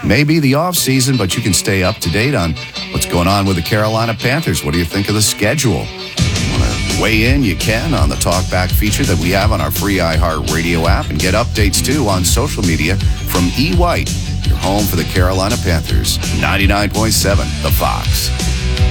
Maybe the off season, but you can stay up to date on what's going on with the Carolina Panthers. What do you think of the schedule? Want to weigh in? You can on the Talkback feature that we have on our free iHeartRadio app, and get updates too on social media from E. White, your home for the Carolina Panthers. 99.7 The Fox.